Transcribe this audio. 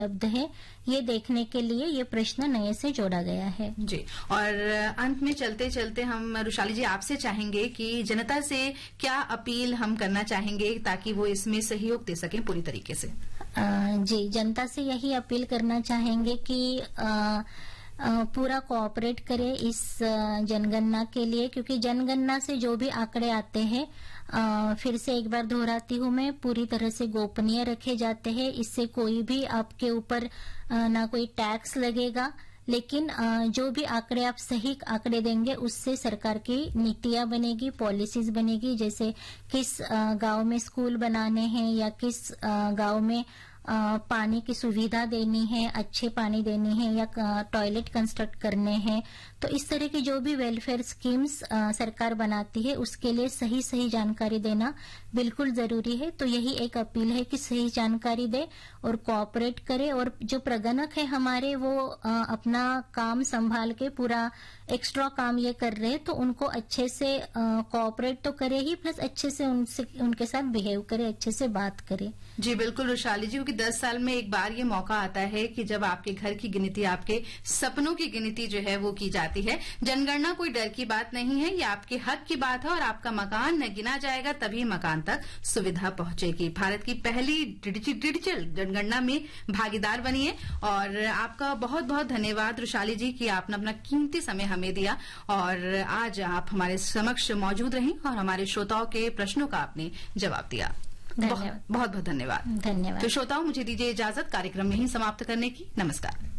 उपलब्ध है, ये देखने के लिए ये प्रश्न नए से जोड़ा गया है। जी, और अंत में चलते चलते हम रुशाली जी आपसे चाहेंगे कि जनता से क्या अपील हम करना चाहेंगे ताकि वो इसमें सहयोग दे सकें पूरी तरीके से। जी, जनता से यही अपील करना चाहेंगे कि पूरा कोऑपरेट करे इस जनगणना के लिए, क्योंकि जनगणना से जो भी आंकड़े आते हैं, फिर से एक बार दोहराती हूँ मैं, पूरी तरह से गोपनीय रखे जाते हैं। इससे कोई भी आपके ऊपर ना कोई टैक्स लगेगा, लेकिन जो भी आंकड़े आप सही आंकड़े देंगे उससे सरकार की नीतियां बनेगी, पॉलिसीज बनेगी। जैसे किस गांव में स्कूल बनाने हैं या किस गांव में पानी की सुविधा देनी है, अच्छे पानी देनी है या टॉयलेट कंस्ट्रक्ट करने हैं। तो इस तरह की जो भी वेलफेयर स्कीम्स सरकार बनाती है उसके लिए सही सही जानकारी देना बिल्कुल जरूरी है। तो यही एक अपील है कि सही जानकारी दे और कोऑपरेट करे, और जो प्रगणक है हमारे वो अपना काम संभाल के पूरा एक्स्ट्रा काम ये कर रहे हैं, तो उनको अच्छे से कोऑपरेट तो करे ही, प्लस अच्छे से उनके साथ बिहेव करे, अच्छे से बात करे। जी बिल्कुल रुशाली जी, क्योंकि 10 साल में एक बार ये मौका आता है कि जब आपके घर की गिनती, आपके सपनों की गिनती जो है वो की जाती है। जनगणना कोई डर की बात नहीं है, ये आपके हक की बात है, और आपका मकान न गिना जाएगा तभी मकान तक सुविधा पहुंचेगी। भारत की पहली डिजिटल जनगणना में भागीदार बनिए, और आपका बहुत बहुत धन्यवाद रुशाली जी कि आपने अपना कीमती समय हमें दिया और आज आप हमारे समक्ष मौजूद रहीं और हमारे श्रोताओं के प्रश्नों का आपने जवाब दिया। बहुत बहुत धन्यवाद। धन्यवाद। तो श्रोताओं, मुझे दीजिए इजाजत कार्यक्रम यहीं समाप्त करने की। नमस्कार।